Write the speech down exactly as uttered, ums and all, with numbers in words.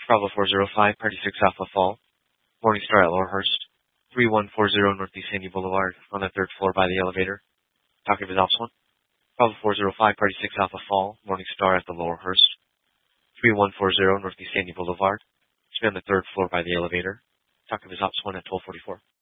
Bravo four zero five, Party six Alpha Fall, Morningstar at Laurelhurst, three one four zero Northeast Sandy Boulevard, on the third floor by the elevator. Talking with Alpha one. Bravo four zero five, Party six Alpha Fall, Morningstar at the Laurelhurst, three one four zero Northeast Sandy Boulevard. Should be on the third floor by the elevator. Talking with Alpha one at twelve forty-four.